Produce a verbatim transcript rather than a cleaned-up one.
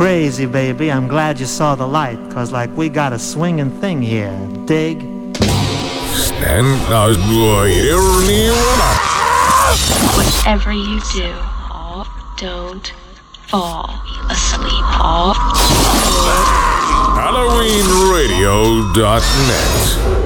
Crazy, baby, I'm glad you saw the light, cause like we got a swinging thing here, dig? Stand as Whatever you do, don't fall asleep. Halloween Radio dot net